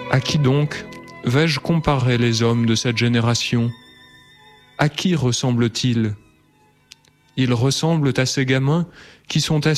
À qui donc vais-je comparer les hommes de cette génération? À qui ressemblent-ils? Ils ressemblent à ces gamins qui sont